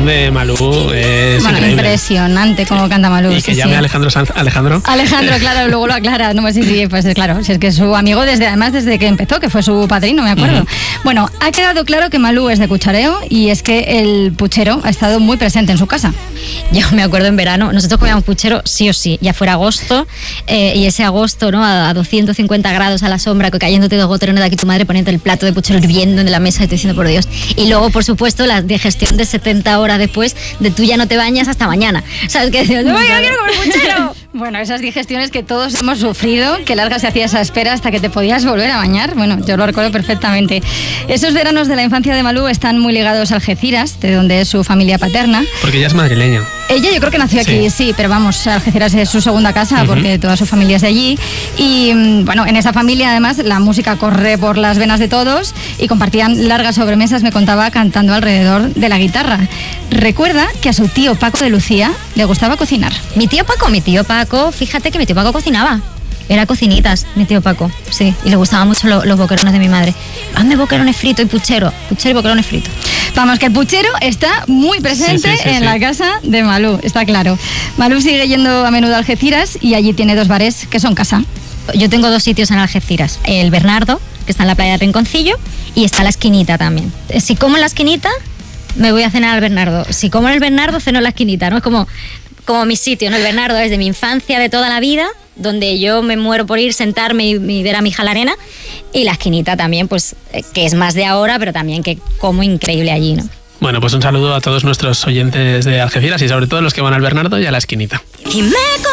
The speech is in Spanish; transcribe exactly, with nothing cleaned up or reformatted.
de Malú es bueno, increíble. Impresionante cómo canta Malú. Y que sí, llame sí. Alejandro Sanz. Alejandro. Alejandro, claro, luego lo aclara. No, sí, sí, pues claro, si es que es su amigo desde, además desde que empezó, que fue su padrino, me acuerdo. Uh-huh. Bueno, ha quedado claro que Malú es de cuchareo y es que el puchero ha estado muy presente en su casa. Yo me acuerdo en verano, nosotros comíamos puchero sí o sí, ya fuera agosto, eh, y ese agosto, ¿no? A, a doscientos cincuenta grados a la sombra, cayéndote dos goterones de aquí tu madre, poniendo el plato de puchero hirviendo en la mesa y te diciendo, por Dios. Y luego, por supuesto, la digestión de setenta horas después de tú ya no te bañas hasta mañana. ¿Sabes qué? Yo quiero comer puchero. Bueno, esas digestiones que todos hemos sufrido, que larga se hacía esa espera hasta que te podías volver a bañar. Bueno, yo lo recuerdo perfectamente. Esos veranos de la infancia de Malú están muy ligados a Algeciras, de donde es su familia paterna. Porque ella es madrileña. Ella yo creo que nació aquí, sí, sí pero vamos, Algeciras es su segunda casa, uh-huh. porque toda su familia es de allí. Y bueno, en esa familia además la música corre por las venas de todos y compartían largas sobremesas, me contaba, cantando alrededor de la guitarra. Recuerda que a su tío Paco de Lucía le gustaba cocinar. Mi tío Paco, mi tío Paco, fíjate que mi tío Paco cocinaba. Era cocinitas, mi tío Paco, sí. Y le gustaban mucho lo, los boquerones de mi madre. Hazme boquerones fritos y puchero. Puchero y boquerones fritos. Vamos, que el puchero está muy presente sí, sí, sí, en sí. la casa de Malú, está claro. Malú sigue yendo a menudo a Algeciras y allí tiene dos bares que son casa. Yo tengo dos sitios en Algeciras. El Bernardo, que está en la playa de Rinconcillo, y está la Esquinita también. Si como en la Esquinita, me voy a cenar al Bernardo. Si como en el Bernardo, ceno en la Esquinita, ¿no? Es como, como mi sitio, ¿no? El Bernardo es de mi infancia, de toda la vida, donde yo me muero por ir, sentarme y, y ver a mi hija la arena, y la Esquinita también, pues, que es más de ahora, pero también que como increíble allí, ¿no? Bueno, pues un saludo a todos nuestros oyentes de Algeciras y sobre todo los que van al Bernardo y a la Esquinita.